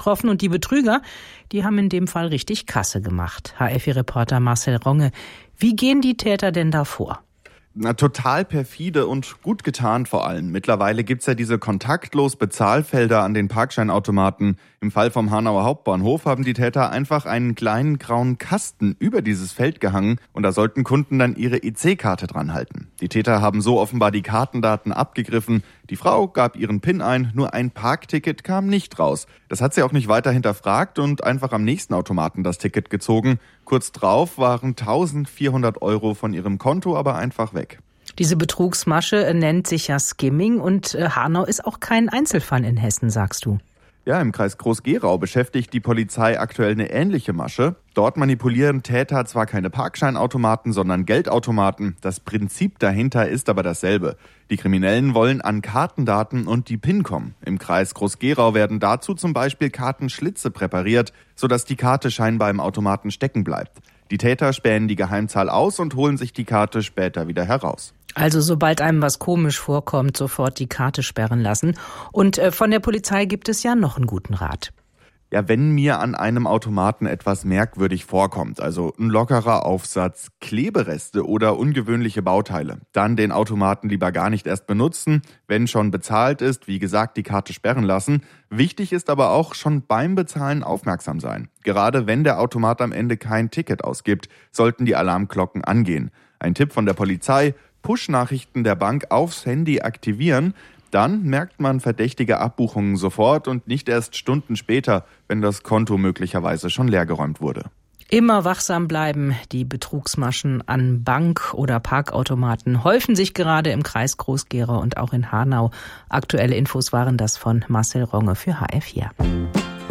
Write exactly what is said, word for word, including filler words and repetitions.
getroffen und die Betrüger, die haben in dem Fall richtig Kasse gemacht. H F I-Reporter Marcel Ronge. Wie gehen die Täter denn da vor? Na, total perfide und gut getan vor allem. Mittlerweile gibt's ja diese kontaktlos Bezahlfelder an den Parkscheinautomaten. Im Fall vom Hanauer Hauptbahnhof haben die Täter einfach einen kleinen grauen Kasten über dieses Feld gehangen und da sollten Kunden dann ihre E C-Karte dran halten. Die Täter haben so offenbar die Kartendaten abgegriffen. Die Frau gab ihren PIN ein, nur ein Parkticket kam nicht raus. Das hat sie auch nicht weiter hinterfragt und einfach am nächsten Automaten das Ticket gezogen. Kurz drauf waren eintausendvierhundert Euro von ihrem Konto aber einfach weg. Diese Betrugsmasche nennt sich ja Skimming und Hanau ist auch kein Einzelfall in Hessen, sagst du. Ja, im Kreis Groß-Gerau beschäftigt die Polizei aktuell eine ähnliche Masche. Dort manipulieren Täter zwar keine Parkscheinautomaten, sondern Geldautomaten. Das Prinzip dahinter ist aber dasselbe. Die Kriminellen wollen an Kartendaten und die PIN kommen. Im Kreis Groß-Gerau werden dazu zum Beispiel Kartenschlitze präpariert, sodass die Karte scheinbar im Automaten stecken bleibt. Die Täter spähen die Geheimzahl aus und holen sich die Karte später wieder heraus. Also sobald einem was komisch vorkommt, sofort die Karte sperren lassen. Und äh, von der Polizei gibt es ja noch einen guten Rat. Ja, wenn mir an einem Automaten etwas merkwürdig vorkommt, also ein lockerer Aufsatz, Klebereste oder ungewöhnliche Bauteile, dann den Automaten lieber gar nicht erst benutzen. Wenn schon bezahlt ist, wie gesagt, die Karte sperren lassen. Wichtig ist aber auch schon beim Bezahlen aufmerksam sein. Gerade wenn der Automat am Ende kein Ticket ausgibt, sollten die Alarmglocken angehen. Ein Tipp von der Polizei: Push-Nachrichten der Bank aufs Handy aktivieren. Dann merkt man verdächtige Abbuchungen sofort und nicht erst Stunden später, wenn das Konto möglicherweise schon leergeräumt wurde. Immer wachsam bleiben. Die Betrugsmaschen an Bank- oder Parkautomaten häufen sich gerade im Kreis Groß-Gerau und auch in Hanau. Aktuelle Infos waren das von Marcel Ronge für H F vier.